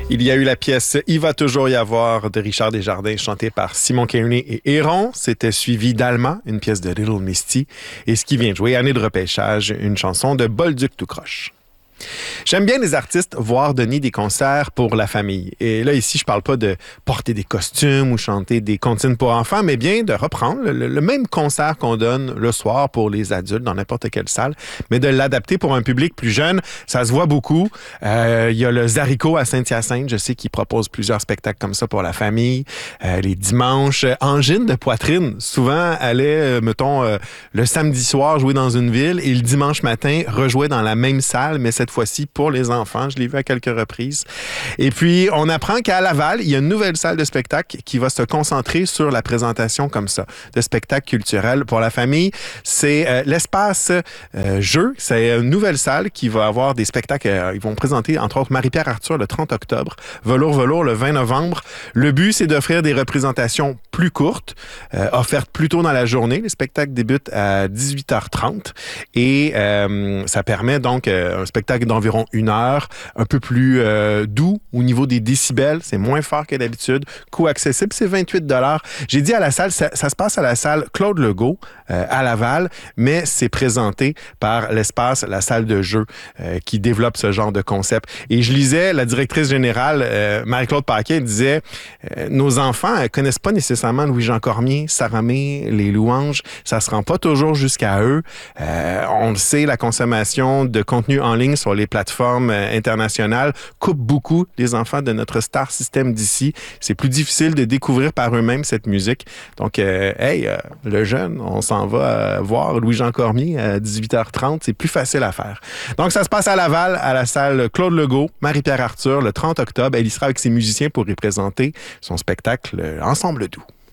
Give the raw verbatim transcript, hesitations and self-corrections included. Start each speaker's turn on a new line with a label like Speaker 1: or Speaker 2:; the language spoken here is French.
Speaker 1: Il y a eu la pièce « Il va toujours y avoir » de Richard Desjardins, chantée par Simon Kearney et Héron. C'était suivi d'Alma, une pièce de Little Misty. Et ce qui vient de jouer, Année de repêchage, une chanson de Bolduc tout croche. J'aime bien les artistes voir donner des concerts pour la famille. Et là, ici, je parle pas de porter des costumes ou chanter des comptines pour enfants, mais bien de reprendre le, le même concert qu'on donne le soir pour les adultes dans n'importe quelle salle, mais de l'adapter pour un public plus jeune. Ça se voit beaucoup. Euh, il y a le Zarico à Saint-Hyacinthe, je sais qu'il propose plusieurs spectacles comme ça pour la famille. Euh, les dimanches, Angine de poitrine, souvent allait, euh, mettons, euh, le samedi soir jouer dans une ville et le dimanche matin rejouer dans la même salle, mais cette fois-ci pour les enfants. Je l'ai vu à quelques reprises. Et puis, on apprend qu'à Laval, il y a une nouvelle salle de spectacle qui va se concentrer sur la présentation comme ça, de spectacles culturels pour la famille. C'est euh, l'espace euh, jeu. C'est une nouvelle salle qui va avoir des spectacles. Euh, ils vont présenter, entre autres, Marie-Pierre Arthur le trente octobre, Velours Velours le vingt novembre. Le but, c'est d'offrir des représentations plus courtes, euh, offertes plus tôt dans la journée. Les spectacles débutent à dix-huit heures trente et euh, ça permet donc euh, un spectacle d'environ une heure, un peu plus euh, doux au niveau des décibels, c'est moins fort que d'habitude, coût accessible, c'est vingt-huit dollars. J'ai dit à la salle, ça, ça se passe à la salle Claude Legault euh, à Laval, mais c'est présenté par l'espace, la salle de jeu euh, qui développe ce genre de concept. Et je lisais, la directrice générale, euh, Marie-Claude Paquet, disait euh, nos enfants ne connaissent pas nécessairement Louis-Jean Cormier, Saramé, les louanges, ça se rend pas toujours jusqu'à eux. Euh, on le sait, la consommation de contenu en ligne sur les plateformes euh, internationales coupe beaucoup les enfants de notre star system d'ici. C'est plus difficile de découvrir par eux-mêmes cette musique. Donc, euh, hey, euh, le jeune, on s'en va euh, voir Louis-Jean Cormier à dix-huit heures trente. C'est plus facile à faire. Donc, ça se passe à Laval, à la salle Claude Legault, Marie-Pierre Arthur, le trente octobre. Elle y sera avec ses musiciens pour y présenter son spectacle euh, Ensemble doux.